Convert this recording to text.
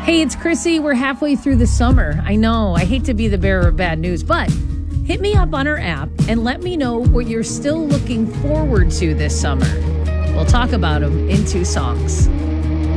Hey, it's Chrissy. We're halfway through the summer. I know, I hate to be the bearer of bad news, but hit me up on our app and let me know what you're still looking forward to this summer. We'll talk about them in 2 songs.